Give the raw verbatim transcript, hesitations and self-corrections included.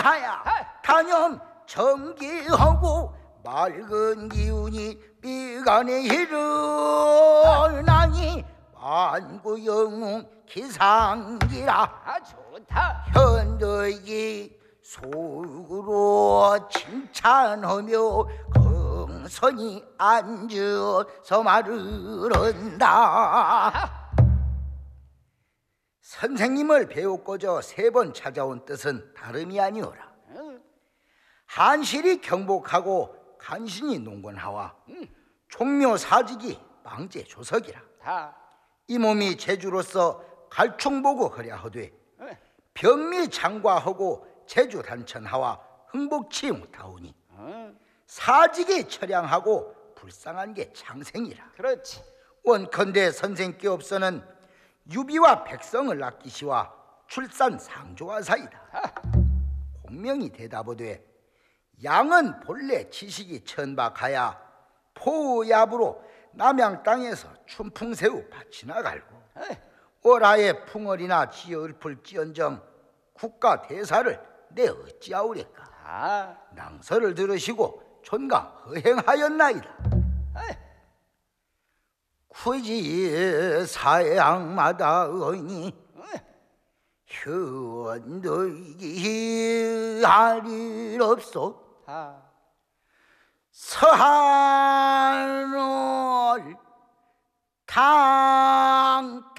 하야 단염 정기하고 맑은 기운이 미간에 일어나니 만구 영웅 기상기라. 아, 좋다. 현덕이 속으로 칭찬하며 긍선히 앉아서 말을한다. 선생님을 배우고자 세 번 찾아온 뜻은 다름이 아니오라. 한실이 경복하고 간신히 농건하와 총묘 사직이 망제 조석이라. 이 몸이 제주로서 갈충보고 허랴하되 병미 장과하고 제주 단천하와 흥복치 못하오니 사직이 처량하고 불쌍한 게 창생이라. 그렇지. 원컨대 선생께 없어는 유비와 백성을 아끼시와 출산 상조하사이다. 공명이 대답하되 양은 본래 지식이 천박하야 포야부로 남양 땅에서 춘풍새우 밭이나 갈고 월하에 풍월이나 지어을풀 지언정 국가 대사를 내 어찌하오래까. 아, 낭설을 들으시고 존강 허행하였나이다. 굳이 사양마다 의니 현덕이 할 일 없소. 아. 서한을 당